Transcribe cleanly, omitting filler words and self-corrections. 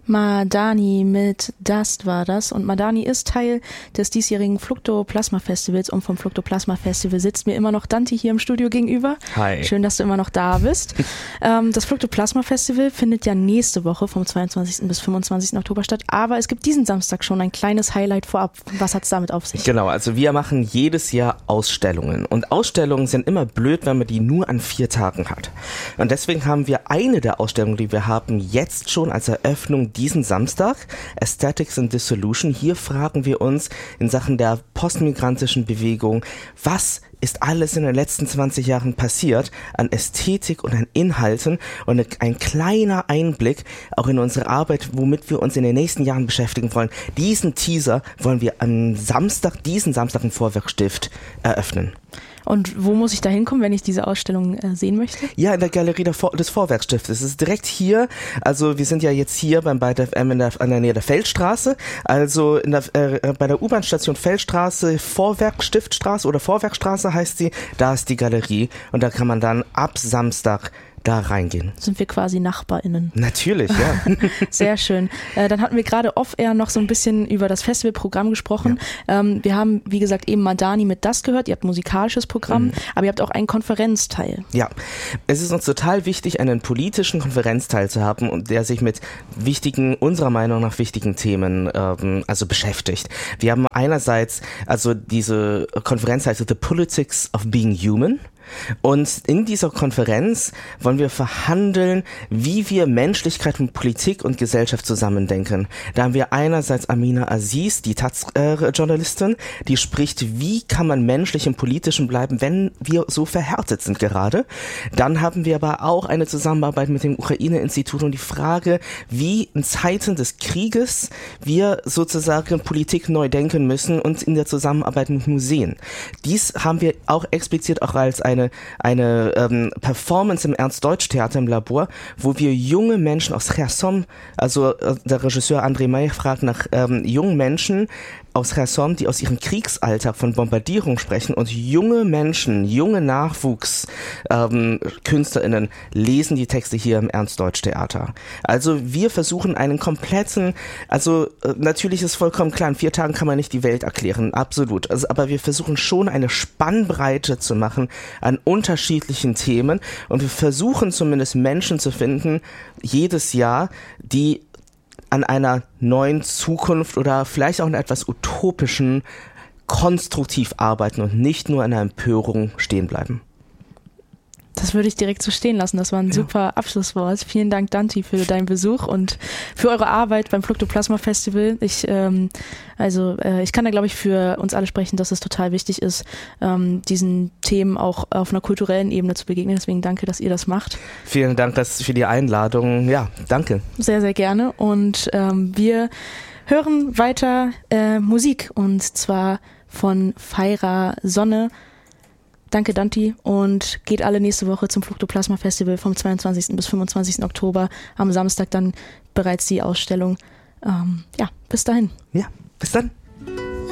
Madani mit Dust war das. Und Madani ist Teil des diesjährigen Fluktoplasma Festivals. Und vom Fluktoplasma Festival sitzt mir immer noch Dante hier im Studio gegenüber. Hi. Schön, dass du immer noch da bist. Das Fluktoplasma Festival findet ja nächste Woche vom 22. bis 25. Oktober statt. Aber es gibt diesen Samstag schon ein kleines Highlight vorab. Was hat es damit auf sich? Genau, also wir machen jedes Jahr Ausstellungen. Und Ausstellungen sind immer blöd, wenn man die nur an 4 Tagen hat. Und deswegen haben wir eine der Ausstellungen, die wir haben, jetzt schon als Eröffnung diesen Samstag, Aesthetics and Dissolution. Hier fragen wir uns in Sachen der postmigrantischen Bewegung, was ist alles in den letzten 20 Jahren passiert an Ästhetik und an Inhalten, und ein kleiner Einblick auch in unsere Arbeit, womit wir uns in den nächsten Jahren beschäftigen wollen. Diesen Teaser wollen wir am Samstag, diesen Samstag im Vorwerkstift eröffnen. Und wo muss ich da hinkommen, wenn ich diese Ausstellung sehen möchte? Ja, in der Galerie des Vorwerkstiftes. Es ist direkt hier, also wir sind ja jetzt hier beim Byte FM an der Nähe der Feldstraße, also bei der U-Bahn-Station Feldstraße, Vorwerkstiftstraße oder Vorwerkstraße heißt sie, da ist die Galerie, und da kann man dann ab Samstag da reingehen. Sind wir quasi NachbarInnen? Natürlich, ja. Sehr schön. Dann hatten wir gerade off-air noch so ein bisschen über das Festivalprogramm gesprochen. Ja. Wir haben, wie gesagt, eben Madani mit das gehört. Ihr habt ein musikalisches Programm, aber ihr habt auch einen Konferenzteil. Ja, es ist uns total wichtig, einen politischen Konferenzteil zu haben, und der sich mit unserer Meinung nach wichtigen Themen beschäftigt. Wir haben einerseits also diese Konferenz heißt The Politics of Being Human. Und in dieser Konferenz wollen wir verhandeln, wie wir Menschlichkeit und Politik und Gesellschaft zusammendenken. Da haben wir einerseits Amina Aziz, die Taz-Journalistin, die spricht, wie kann man menschlich im Politischen bleiben, wenn wir so verhärtet sind gerade. Dann haben wir aber auch eine Zusammenarbeit mit dem Ukraine-Institut und die Frage, wie in Zeiten des Krieges wir sozusagen Politik neu denken müssen, und in der Zusammenarbeit mit Museen. Dies haben wir auch explizit auch als eine Performance im Ernst-Deutsch-Theater im Labor, wo wir junge Menschen aus Cherson, also der Regisseur André May fragt nach jungen Menschen aus Cherson, die aus ihrem Kriegsalltag von Bombardierung sprechen, und junge Menschen, junge NachwuchskünstlerInnen lesen die Texte hier im Ernst-Deutsch-Theater. Also wir versuchen einen kompletten, natürlich ist vollkommen klar, in 4 Tagen kann man nicht die Welt erklären, absolut, aber wir versuchen schon eine Spannbreite zu machen an unterschiedlichen Themen, und wir versuchen zumindest Menschen zu finden, jedes Jahr, die an einer neuen Zukunft oder vielleicht auch in etwas Utopischen konstruktiv arbeiten und nicht nur an einer Empörung stehen bleiben. Das würde ich direkt so stehen lassen. Das war ein super Abschlusswort. Vielen Dank, Dante, für deinen Besuch und für eure Arbeit beim Fluktoplasma Festival. Ich kann da, glaube ich, für uns alle sprechen, dass es total wichtig ist, diesen Themen auch auf einer kulturellen Ebene zu begegnen. Deswegen danke, dass ihr das macht. Vielen Dank für die Einladung. Ja, danke. Sehr, sehr gerne. Und wir hören weiter Musik, und zwar von Feira Sonne. Danke, Dante, und geht alle nächste Woche zum Fluktoplasma Festival vom 22. bis 25. Oktober. Am Samstag dann bereits die Ausstellung. Bis dahin. Ja, bis dann.